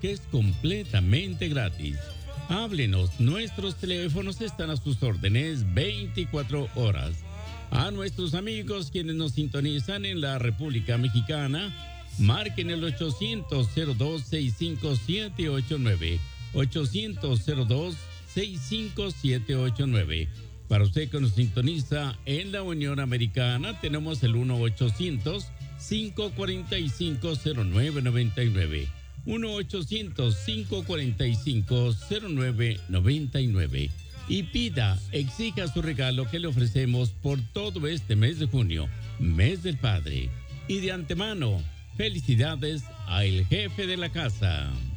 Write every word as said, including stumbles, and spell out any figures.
que es completamente gratis. Háblenos, nuestros teléfonos están a sus órdenes veinticuatro horas. A nuestros amigos quienes nos sintonizan en la República Mexicana, marquen el ochocientos cero dos sesenta y cinco siete ocho nueve, ochocientos cero dos sesenta y cinco siete ocho nueve. Para usted que nos sintoniza en la Unión Americana, tenemos el uno ochocientos cinco cuatro cinco cero nueve nueve nueve. uno ochocientos cinco cuatro cinco cero nueve nueve nueve. Y pida, exija su regalo que le ofrecemos por todo este mes de junio, mes del padre. Y de antemano, felicidades al jefe de la casa.